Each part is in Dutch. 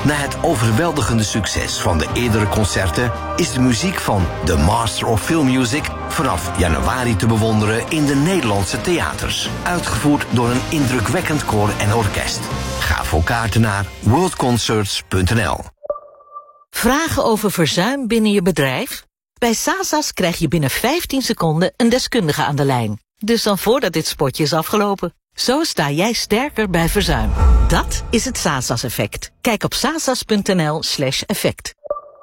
Na het overweldigende succes van de eerdere concerten is de muziek van The Master of Film Music vanaf januari te bewonderen in de Nederlandse theaters. Uitgevoerd door een indrukwekkend koor en orkest. Ga voor kaarten naar worldconcerts.nl. Vragen over verzuim binnen je bedrijf? Bij Sasas krijg je binnen 15 seconden een deskundige aan de lijn. Dus dan voordat dit spotje is afgelopen. Zo sta jij sterker bij verzuim. Dat is het Sasas-effect. Kijk op sasas.nl/effect.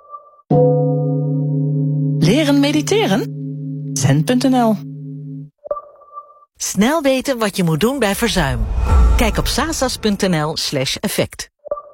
Leren mediteren? Zen.nl. Snel weten wat je moet doen bij verzuim. Kijk op sasas.nl/effect.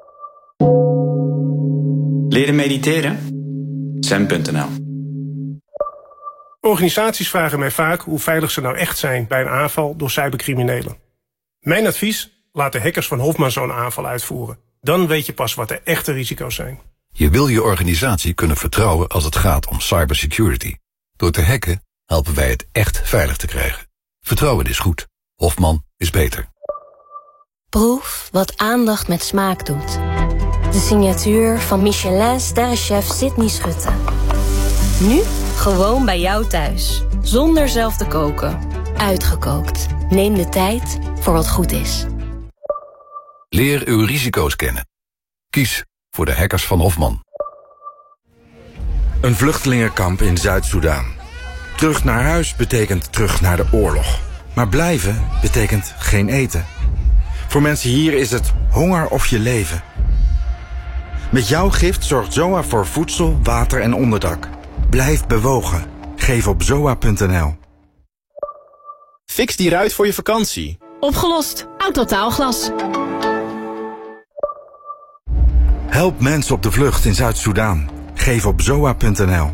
Leren mediteren? Zen.nl. Organisaties vragen mij vaak hoe veilig ze nou echt zijn bij een aanval door cybercriminelen. Mijn advies: laat de hackers van Hofman zo'n aanval uitvoeren. Dan weet je pas wat de echte risico's zijn. Je wil je organisatie kunnen vertrouwen als het gaat om cybersecurity. Door te hacken helpen wij het echt veilig te krijgen. Vertrouwen is goed. Hofman is beter. Proef wat aandacht met smaak doet. De signatuur van Michelin-sterrenchef Sydney Schutte. Nu gewoon bij jou thuis. Zonder zelf te koken. Uitgekookt. Neem de tijd voor wat goed is. Leer uw risico's kennen. Kies voor de hackers van Hofman. Een vluchtelingenkamp in Zuid-Soedan. Terug naar huis betekent terug naar de oorlog. Maar blijven betekent geen eten. Voor mensen hier is het honger of je leven. Met jouw gift zorgt ZOA voor voedsel, water en onderdak. Blijf bewogen. Geef op zoa.nl. Fix die ruit voor je vakantie. Opgelost. Autotaalglas. Help mensen op de vlucht in Zuid-Soedan. Geef op zoa.nl.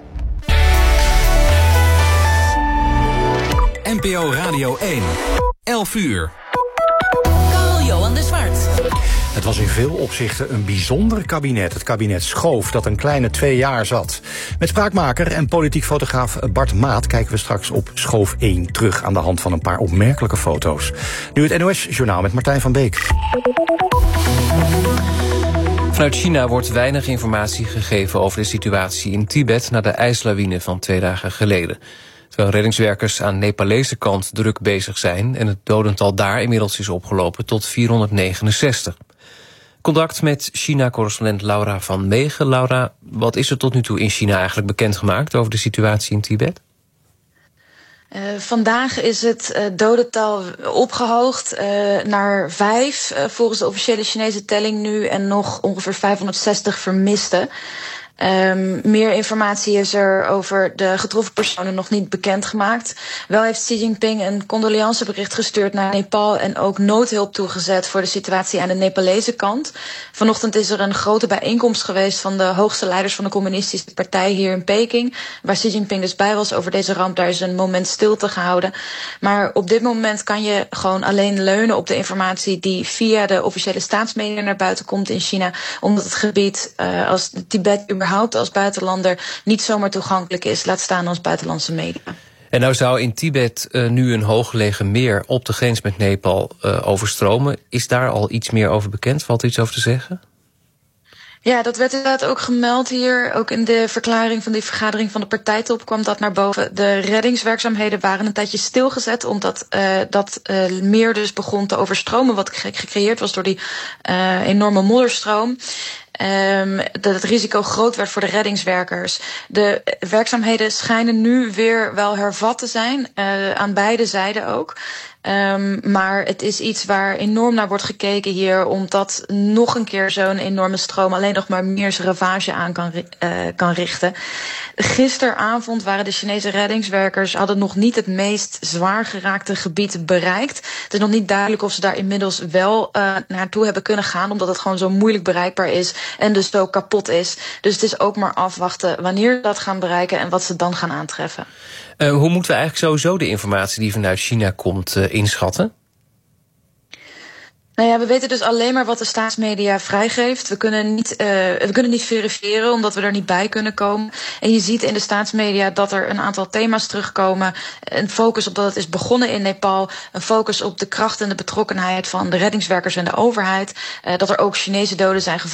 NPO Radio 1. 11 uur. Carl-Johan de Zwart. Het was in veel opzichten een bijzonder kabinet. Het kabinet Schoof, dat een kleine 2 jaar zat. Met spraakmaker en politiek fotograaf Bart Maat kijken we straks op Schoof 1 terug aan de hand van een paar opmerkelijke foto's. Nu het NOS-journaal met Martijn van Beek. Vanuit China wordt weinig informatie gegeven over de situatie in Tibet na de ijslawine van 2 dagen geleden. Terwijl reddingswerkers aan Nepalese kant druk bezig zijn en het dodental daar inmiddels is opgelopen tot 469. Contact met China-correspondent Laura van Meegen. Laura, wat is er tot nu toe in China eigenlijk bekendgemaakt over de situatie in Tibet? Vandaag is het dodental opgehoogd naar 5, volgens de officiële Chinese telling nu, en nog ongeveer 560 vermisten. Meer informatie is er over de getroffen personen nog niet bekendgemaakt. Wel heeft Xi Jinping een condoleancebericht gestuurd naar Nepal en ook noodhulp toegezet voor de situatie aan de Nepalese kant. Vanochtend is er een grote bijeenkomst geweest van de hoogste leiders van de communistische partij hier in Peking, waar Xi Jinping dus bij was over deze ramp. Daar is een moment stilte gehouden. Maar op dit moment kan je gewoon alleen leunen op de informatie die via de officiële staatsmedia naar buiten komt in China, omdat het gebied als Tibet überhaupt als buitenlander niet zomaar toegankelijk is, laat staan als buitenlandse media. En nou zou in Tibet nu een hooggelegen meer op de grens met Nepal overstromen. Is daar al iets meer over bekend? Valt er iets over te zeggen? Ja, dat werd inderdaad ook gemeld hier. Ook in de verklaring van die vergadering van de partijtop kwam dat naar boven. De reddingswerkzaamheden waren een tijdje stilgezet, omdat dat meer dus begon te overstromen, wat gecreëerd was door die enorme modderstroom. Dat het risico groot werd voor de reddingswerkers. De werkzaamheden schijnen nu weer wel hervat te zijn, aan beide zijden ook. Maar het is iets waar enorm naar wordt gekeken hier, omdat nog een keer zo'n enorme stroom alleen nog maar meer zijn ravage aan kan richten. Gisteravond waren de Chinese reddingswerkers hadden nog niet het meest zwaar geraakte gebied bereikt. Het is nog niet duidelijk of ze daar inmiddels wel naartoe hebben kunnen gaan, omdat het gewoon zo moeilijk bereikbaar is en dus zo kapot is. Dus het is ook maar afwachten wanneer ze dat gaan bereiken en wat ze dan gaan aantreffen. Hoe moeten we eigenlijk sowieso de informatie die vanuit China komt inschatten? Nou ja, we weten dus alleen maar wat de staatsmedia vrijgeeft. We kunnen niet verifiëren, omdat we er niet bij kunnen komen. En je ziet in de staatsmedia dat er een aantal thema's terugkomen. Een focus op dat het is begonnen in Nepal. Een focus op de kracht en de betrokkenheid van de reddingswerkers en de overheid. Dat er ook Chinese doden zijn gevallen